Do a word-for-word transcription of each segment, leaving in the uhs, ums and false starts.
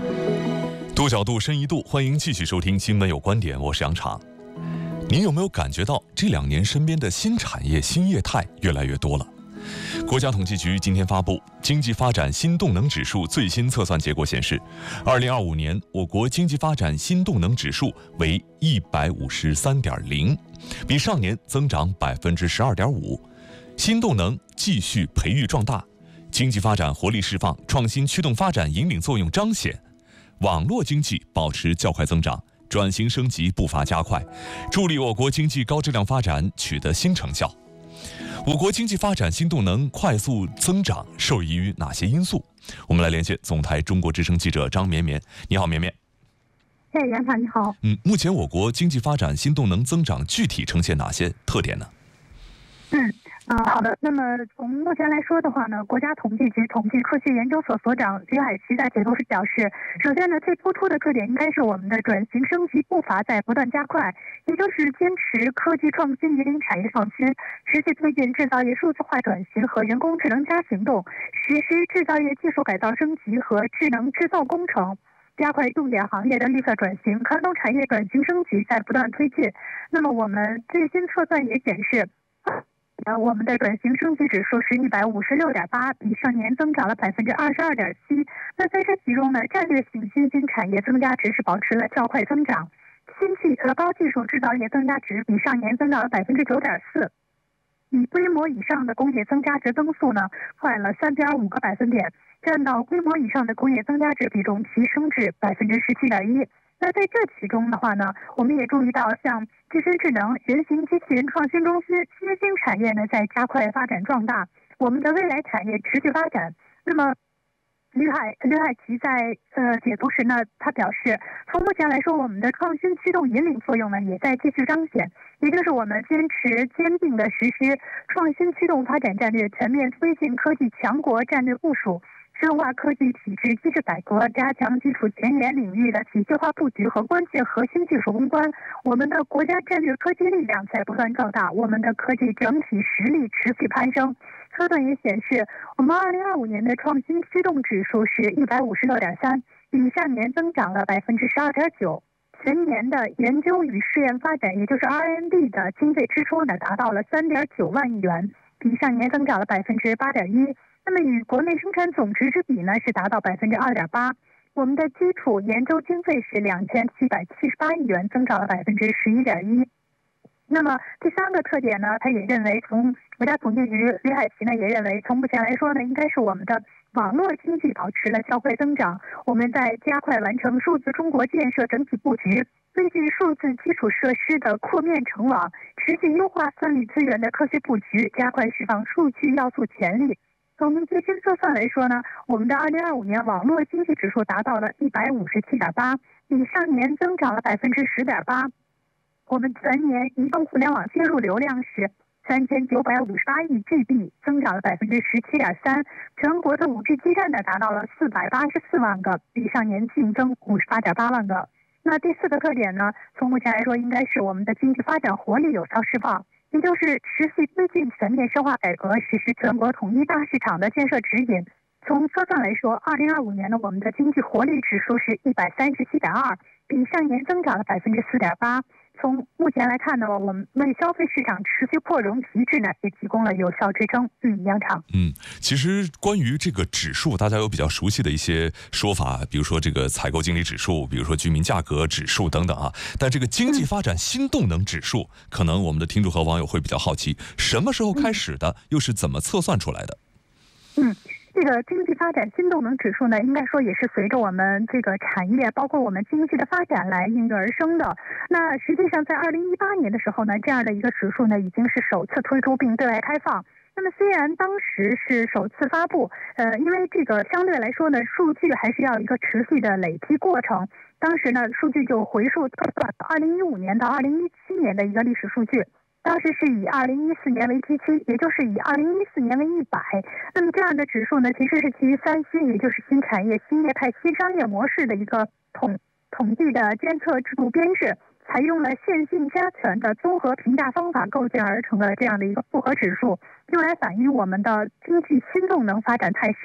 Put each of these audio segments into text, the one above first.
多角度深一度，欢迎继续收听新闻有观点，我是杨畅。您有没有感觉到这两年身边的新产业新业态越来越多了？国家统计局今天发布经济发展新动能指数最新测算结果显示，二零二五年我国经济发展新动能指数为一百五十三点零，比上年增长百分之十二点五。新动能继续培育壮大，经济发展活力释放，创新驱动发展引领作用彰显。网络经济保持较快增长，转型升级步伐加快，助力我国经济高质量发展取得新成效。我国经济发展新动能快速增长受益于哪些因素？我们来连线总台中国之声记者张绵绵。你好，绵绵。 哎，杨厂你好。 嗯，目前我国经济发展新动能增长具体呈现哪些特点呢？ 嗯。啊、呃，好的。那么从目前来说的话呢，国家统计局统计科学研究所所长李海奇在解读时表示，首先呢，最突出的特点应该是我们的转型升级步伐在不断加快，也就是坚持科技创新引领产业创新，持续推进制造业数字化转型和人工智能加行动，实施制造业技术改造升级和智能制造工程，加快重点行业的绿色转型，传统产业转型升级在不断推进。那么我们最新测算也显示，呃，我们的转型升级指数是一百五十六点八，比上年增长了百分之二十二点七。那在这其中呢，战略性新兴产业增加值是保持了较快增长，新技和高技术制造业增加值比上年增长了百分之九点四。以规模以上的工业增加值增速呢，快了三点五个百分点，占到规模以上的工业增加值比重提升至百分之十七点一。那在这其中的话呢，我们也注意到，像自身智能、人形机器人创新中心、新兴产业呢在加快发展壮大，我们的未来产业持续发展。那么，吕海吕海奇在呃解读时呢，他表示，从目前来说，我们的创新驱动引领作用呢也在继续彰显，也就是我们坚持坚定的实施创新驱动发展战略，全面推进科技强国战略部署。深化科技体制机制改革，加强基础前沿领域的体系化布局和关键核心技术攻关，我们的国家战略科技力量在不断壮大，我们的科技整体实力持续攀升。测算也显示，我们二零二五年的创新驱动指数是一百五十六点三，比上年增长了百分之十二点九。全年的研究与试验发展，也就是 R and D 的经费支出呢，达到了三点九万亿元，比上年增长了百分之八点一。那么与国内生产总值之比呢，是达到百分之二点八。我们的基础研究经费是两千七百七十八亿元，增长了百分之十一点一。那么第三个特点呢，他也认为，从国家统计局李海奇呢也认为，从目前来说呢，应该是我们的网络经济保持了较快增长，我们在加快完成数字中国建设整体布局，根据数字基础设施的扩面成网，持续优化算力资源的科学布局，加快释放数据要素潜力。从最新测算来说呢，我们的二零二五年网络经济指数达到了一百五十七点八，比上年增长了百分之十点八。我们全年移动互联网接入流量是三千九百五十八亿 G B， 增长了百分之十七点三。全国的五 G 基站呢达到了四百八十四万个，比上年净增五十八点八万个。那第四个特点呢，从目前来说，应该是我们的经济发展活力有效释放。也就是持续推进全面深化改革，实施全国统一大市场的建设指引。从测算来说，二零二五年呢，我们的经济活力指数是一百三十七点二，比上年增长了百分之四点八。从目前来看呢，我们为消费市场持续扩容提质呢，也提供了有效支撑。嗯，杨厂。 嗯，其实关于这个指数，大家有比较熟悉的一些说法，比如说这个采购经理指数，比如说居民价格指数等等啊。但这个经济发展新动能指数，可能我们的听众和网友会比较好奇，什么时候开始的，又是怎么测算出来的？ 嗯。这个经济发展新动能指数呢，应该说也是随着我们这个产业，包括我们经济的发展来应运而生的。那实际上在二零一八年的时候呢，这样的一个指数呢，已经是首次推出并对外开放。那么虽然当时是首次发布，呃，因为这个相对来说呢，数据还是要一个持续的累积过程。当时呢，数据就回溯测算二零一五年到二零一七年的一个历史数据。当时是以二零一四年为基期，也就是以二零一四年为一百。那么这样的指数呢，其实是基于三新，也就是新产业、新业态、新商业模式的一个统统计的监测制度编制，采用了线性加权的综合评价方法构建而成的这样的一个复合指数，用来反映我们的经济新动能发展态势。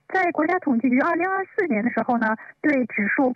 在国家统计局二零二四年的时候呢，对指数